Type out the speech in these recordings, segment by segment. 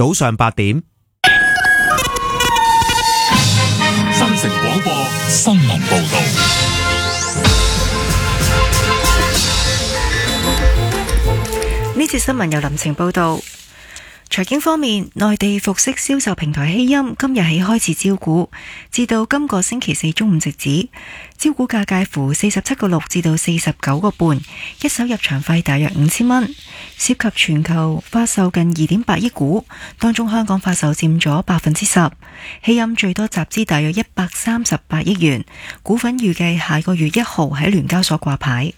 早上8點。 新城廣播新聞報道。 呢節新聞由林晴報道。財經方面，內地服飾銷售平台希鑫今日起開始招股，至到今個星期四中午截止。招股價介乎47.6至到49個半，一手入場費大約5000蚊，涉及全球發售近2.8億股，當中香港發售佔咗10%。希鑫最多集資大約138億元，股份預計下個月1號喺聯交所掛牌。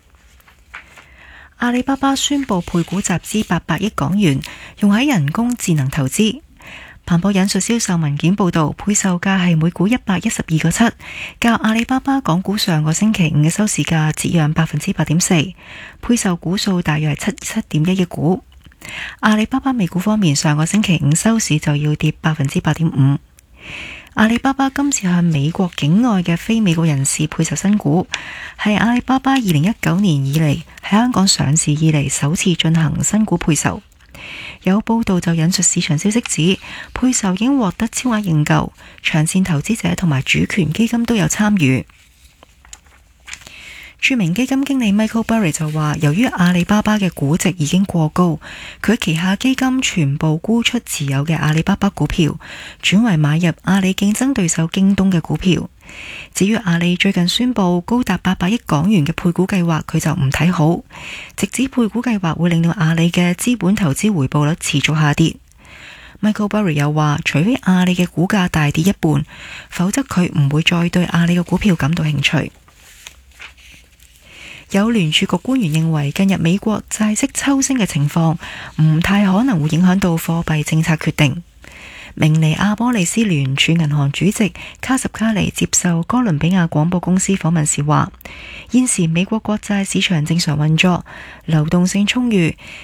阿里巴巴宣布配股集資800億港元，用喺人工智能投資。彭博引述銷售文件報道，配售價係每股112個7，較阿里巴巴港股上個星期五嘅收市價折讓8.4%，配售股數大約係7.1億股。阿里巴巴美股方面，上個星期五收市就要跌8.5%。阿里巴巴今次向美國境外嘅非美國人士配售新股，係阿里巴巴2019年以嚟喺香港上市以嚟首次進行新股配售。有報道就引述市場消息指，配售已經獲得超額認購，長線投資者同埋主權基金都有參與。著名基金經理 Michael Burry 就話，由於阿里巴巴嘅估值已經過高，佢旗下基金全部沽出持有嘅阿里巴巴股票，轉為買入阿里競爭對手京東嘅股票。至於阿里最近宣布高達800億港元嘅配股計劃，佢就唔睇好，直指配股計劃會令到阿里嘅資本投資回報率持續下跌。Michael Burry 又話，除非阿里嘅股價大跌一半，否則佢唔會再對阿里嘅股票感到興趣。有聯儲局官員認為，近日美國債息抽升嘅情況唔太可能會影響到貨幣政策決定。明尼阿波利斯聯儲銀行主席卡什卡尼接受哥倫比亞廣播公司訪問時話，現時美國國債市場正常運作，流動性充裕，